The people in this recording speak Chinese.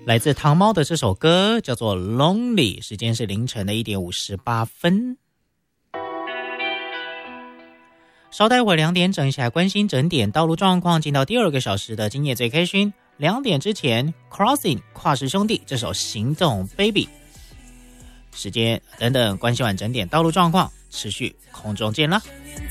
来自汤猫的这首歌叫做 Lonely， 时间是凌晨的1点58分。稍待会2点整，一起来关心整点道路状况，进到第2个小时的今夜最开心。2点之前 Crossing 跨时兄弟这首行动 Baby， 时间等等关心完整点道路状况，持续空中见啦。